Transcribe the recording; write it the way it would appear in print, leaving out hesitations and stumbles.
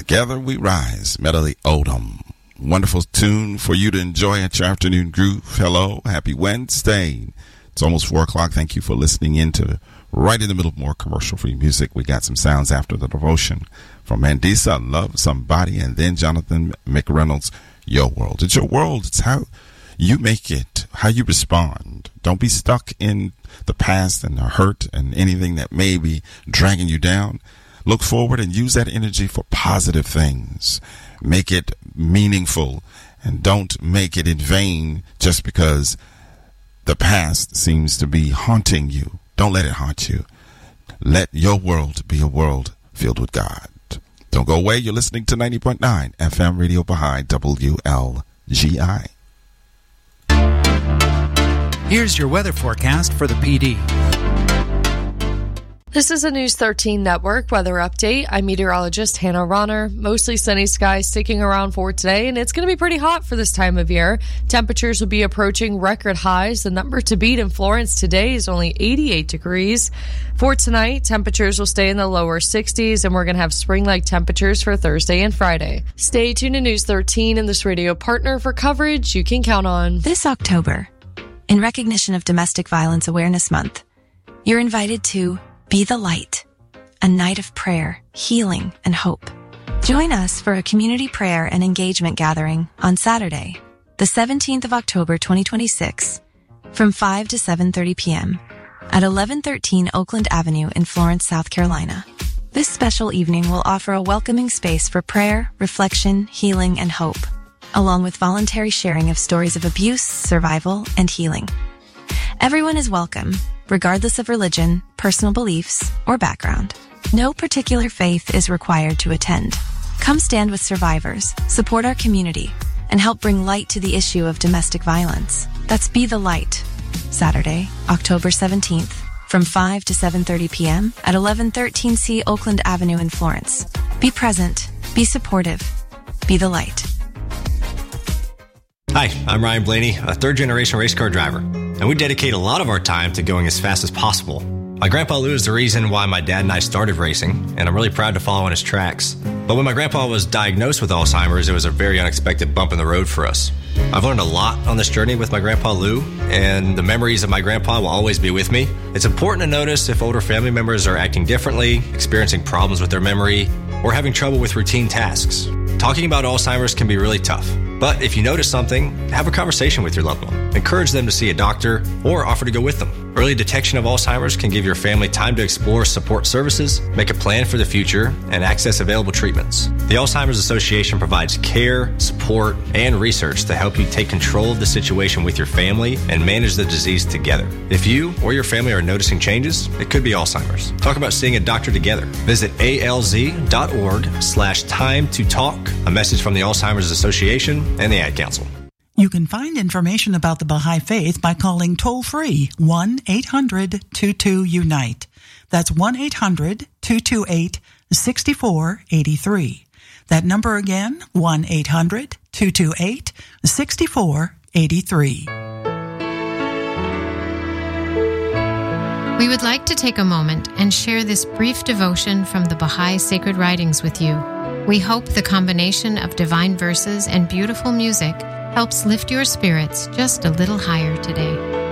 Together We Rise, Melody Odom. Wonderful tune for you to enjoy at your afternoon groove. Hello, happy Wednesday. It's almost 4 o'clock. Thank you for listening in to right in the middle of more commercial-free music. We got some sounds after the devotion from Mandisa, Love Somebody, and then Jonathan McReynolds, Your World. It's your world. It's how you make it, how you respond. Don't be stuck in the past and the hurt and anything that may be dragging you down. Look forward and use that energy for positive things. Make it meaningful, and don't make it in vain just because the past seems to be haunting you. Don't let it haunt you. Let your world be a world filled with God. Don't go away. You're listening to 90.9 FM Radio Baha'i WLGI. Here's your weather forecast for the PD. This is a News 13 Network weather update. I'm meteorologist Hannah Ronner. Mostly sunny skies sticking around for today, and it's going to be pretty hot for this time of year. Temperatures will be approaching record highs. The number to beat in Florence today is only 88 degrees. For tonight, temperatures will stay in the lower 60s, and we're going to have spring-like temperatures for Thursday and Friday. Stay tuned to News 13 and this radio partner for coverage you can count on. This October, in recognition of Domestic Violence Awareness Month, you're invited to Be the Light, a night of prayer, healing, and hope. Join us for a community prayer and engagement gathering on Saturday, the 17th of October 2026, from 5 to 7:30 p.m. at 1113 Oakland Avenue in Florence, South Carolina. This special evening will offer a welcoming space for prayer, reflection, healing, and hope, along with voluntary sharing of stories of abuse, survival, and healing. Everyone is welcome, regardless of religion, personal beliefs, or background. No particular faith is required to attend. Come stand with survivors, support our community, and help bring light to the issue of domestic violence. That's Be the Light, Saturday, October 17th, from 5 to 7:30 p.m. at 1113C Oakland Avenue in Florence. Be present, be supportive, be the light. Hi, I'm Ryan Blaney, a third-generation race car driver, and we dedicate a lot of our time to going as fast as possible. My grandpa Lou is the reason why my dad and I started racing, and I'm really proud to follow in his tracks. But when my grandpa was diagnosed with Alzheimer's, it was a very unexpected bump in the road for us. I've learned a lot on this journey with my grandpa Lou, and the memories of my grandpa will always be with me. It's important to notice if older family members are acting differently, experiencing problems with their memory, or having trouble with routine tasks. Talking about Alzheimer's can be really tough, but if you notice something, have a conversation with your loved one. Encourage them to see a doctor or offer to go with them. Early detection of Alzheimer's can give your family time to explore support services, make a plan for the future, and access available treatments. The Alzheimer's Association provides care, support, and research to help you take control of the situation with your family and manage the disease together. If you or your family are noticing changes, it could be Alzheimer's. Talk about seeing a doctor together. Visit alz.org/time to talk. A message from the Alzheimer's Association and the Ad Council. You can find information about the Baha'i Faith by calling toll-free 1-800-22-UNITE. That's 1-800-228-6483. That number again, 1-800-228-6483. We would like to take a moment and share this brief devotion from the Baha'i Sacred Writings with you. We hope the combination of divine verses and beautiful music helps lift your spirits just a little higher today.